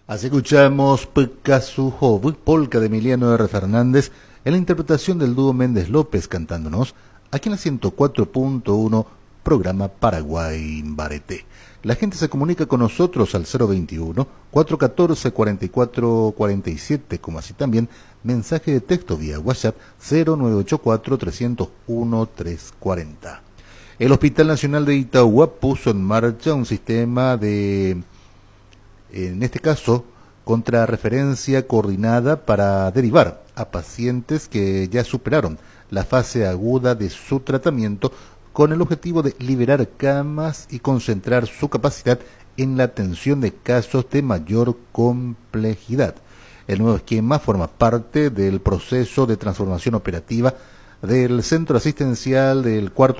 Así escuchamos Pecasujo, polca de Emiliano R. Fernández, en la interpretación del dúo Méndez López cantándonos, aquí en la 104.1, programa Paraguay Bareté. La gente se comunica con nosotros al 021-414-4447, como así también mensaje de texto vía WhatsApp 0984-301-340. El Hospital Nacional de Itauguá puso en marcha un sistema de, en este caso, contrarreferencia coordinada para derivar a pacientes que ya superaron la fase aguda de su tratamiento con el objetivo de liberar camas y concentrar su capacidad en la atención de casos de mayor complejidad. El nuevo esquema forma parte del proceso de transformación operativa del Centro Asistencial del Cuarto